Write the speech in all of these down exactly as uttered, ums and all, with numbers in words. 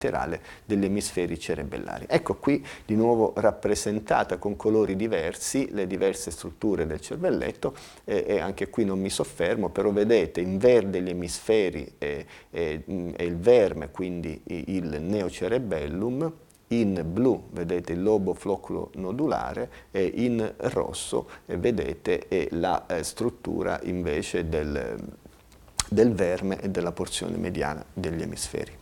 degli emisferi cerebellari. Ecco qui di nuovo rappresentata con colori diversi le diverse strutture del cervelletto e, e anche qui non mi soffermo, però vedete in verde gli emisferi e, e, e il verme, quindi il neocerebellum, in blu vedete il lobo flocculo nodulare e in rosso eh, vedete eh, la eh, struttura invece del, del verme e della porzione mediana degli emisferi.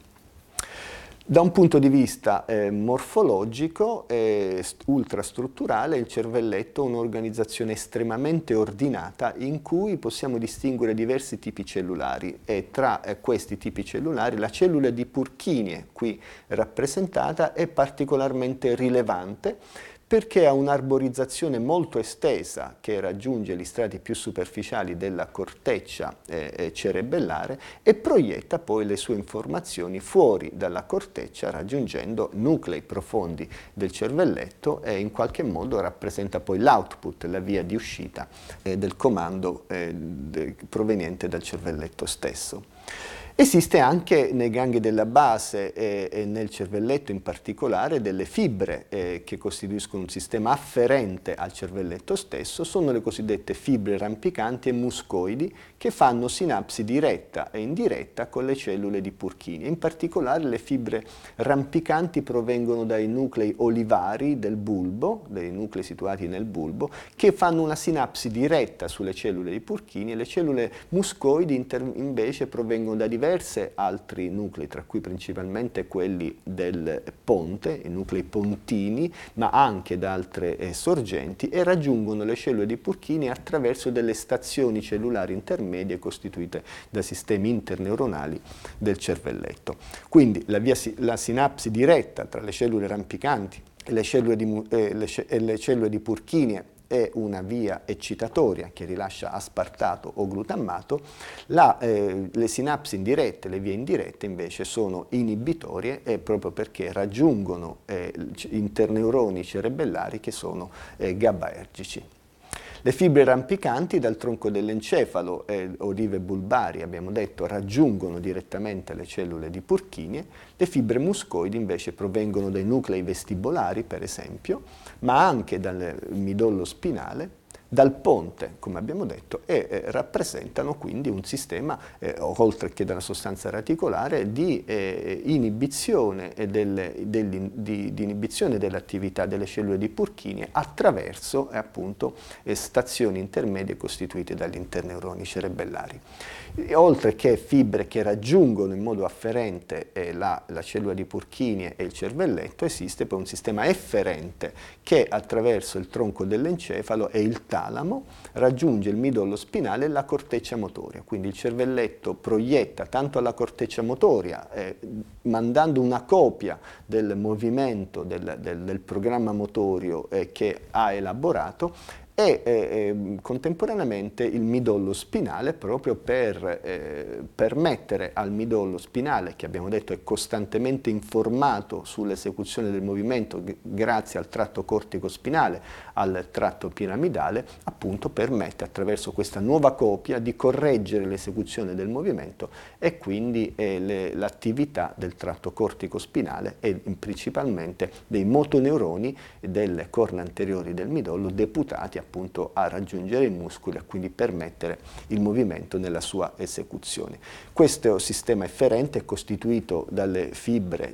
Da un punto di vista eh, morfologico e ultrastrutturale, il cervelletto è un'organizzazione estremamente ordinata in cui possiamo distinguere diversi tipi cellulari e tra eh, questi tipi cellulari la cellula di Purkinje, qui rappresentata, è particolarmente rilevante perché ha un'arborizzazione molto estesa che raggiunge gli strati più superficiali della corteccia eh, cerebellare e proietta poi le sue informazioni fuori dalla corteccia raggiungendo nuclei profondi del cervelletto e in qualche modo rappresenta poi l'output, la via di uscita eh, del comando eh, de, proveniente dal cervelletto stesso. Esiste anche nei gangli della base e, e nel cervelletto in particolare delle fibre eh, che costituiscono un sistema afferente al cervelletto stesso, sono le cosiddette fibre rampicanti e muscoidi che fanno sinapsi diretta e indiretta con le cellule di Purkinje. In particolare le fibre rampicanti provengono dai nuclei olivari del bulbo, dei nuclei situati nel bulbo, che fanno una sinapsi diretta sulle cellule di Purkinje. Le cellule muscoidi invece provengono da diversi altri nuclei, tra cui principalmente quelli del ponte, i nuclei pontini, ma anche da altre eh, sorgenti, e raggiungono le cellule di Purkinje attraverso delle stazioni cellulari intermedie costituite da sistemi interneuronali del cervelletto. Quindi la, via, la sinapsi diretta tra le cellule rampicanti e le cellule di, eh, le, e le cellule di Purkinje è una via eccitatoria che rilascia aspartato o glutammato, la, eh, le sinapsi indirette, le vie indirette invece sono inibitorie e proprio perché raggiungono eh, interneuroni cerebellari che sono eh, GABAergici. Le fibre rampicanti dal tronco dell'encefalo, eh, olive bulbari, abbiamo detto, raggiungono direttamente le cellule di Purkinje. Le fibre muscoidi invece provengono dai nuclei vestibolari, per esempio, ma anche dal midollo spinale, dal ponte, come abbiamo detto, e eh, rappresentano quindi un sistema, eh, oltre che dalla sostanza reticolare, di eh, inibizione e delle, degli, di, di inibizione dell'attività delle cellule di Purkinje attraverso eh, appunto eh, stazioni intermedie costituite dagli interneuroni cerebellari. E, oltre che fibre che raggiungono in modo afferente eh, la, la cellula di Purkinje e il cervelletto, esiste poi un sistema efferente che attraverso il tronco dell'encefalo e il talamo raggiunge il midollo spinale e la corteccia motoria. Quindi il cervelletto proietta tanto alla corteccia motoria, eh, mandando una copia del movimento del, del, del programma motorio eh, che ha elaborato, e eh, contemporaneamente il midollo spinale proprio per eh, permettere al midollo spinale, che abbiamo detto è costantemente informato sull'esecuzione del movimento grazie al tratto cortico-spinale, al tratto piramidale, appunto permette attraverso questa nuova copia di correggere l'esecuzione del movimento e quindi eh, l'attività del tratto cortico-spinale e principalmente dei motoneuroni delle corna anteriori del midollo deputati appunto a raggiungere i muscoli e quindi permettere il movimento nella sua esecuzione. Questo sistema efferente è costituito dalle fibre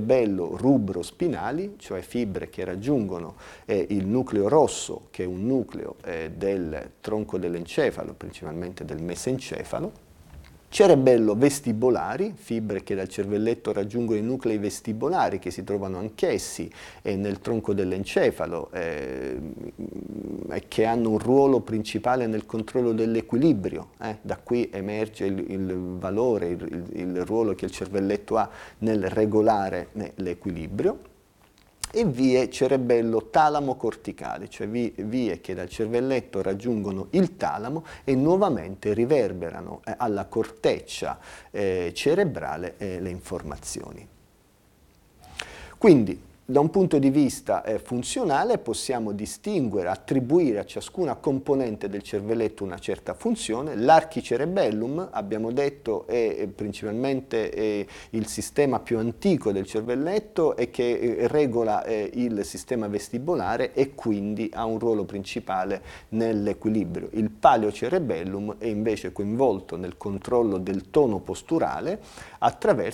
cerebello-rubro-spinali, cioè fibre che raggiungono eh, il nucleo rosso, che è un nucleo eh, del tronco dell'encefalo, principalmente del mesencefalo, cerebello vestibolari, fibre che dal cervelletto raggiungono i nuclei vestibolari che si trovano anch'essi eh, nel tronco dell'encefalo eh, e che hanno un ruolo principale nel controllo dell'equilibrio. Eh. Da qui emerge il, il valore, il, il ruolo che il cervelletto ha nel regolare eh, l'equilibrio. E vie cerebello-talamo-corticali, cioè vie che dal cervelletto raggiungono il talamo e nuovamente riverberano eh, alla corteccia eh, cerebrale eh, le informazioni. Quindi Da un punto di vista eh, funzionale possiamo distinguere, attribuire a ciascuna componente del cervelletto una certa funzione. L'archicerebellum, abbiamo detto, è, è principalmente è il sistema più antico del cervelletto e che eh, regola eh, il sistema vestibolare e quindi ha un ruolo principale nell'equilibrio. Il paleocerebellum è invece coinvolto nel controllo del tono posturale attraverso